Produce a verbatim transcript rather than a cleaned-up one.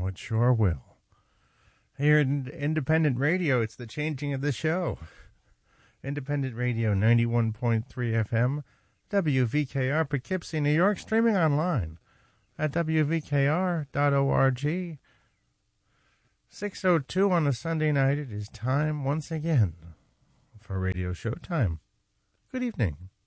it sure will. Here in Independent Radio, it's the changing of the show. Independent Radio, ninety-one point three F M, W V K R, Poughkeepsie, New York, streaming online at W V K R dot org. six oh two on a Sunday night, it is time once again for Radio Showtime. Good evening.